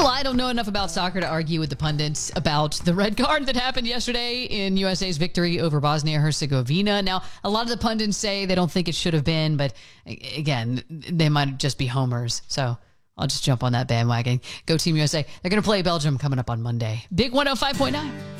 Well, I don't know enough about soccer to argue with the pundits about the red card that happened yesterday in USA's victory over Bosnia-Herzegovina. Now, a lot of the pundits say they don't think it should have been, but again, they might just be homers. So I'll just jump on that bandwagon. Go Team USA. They're going to play Belgium coming up on Monday. Big 105.9.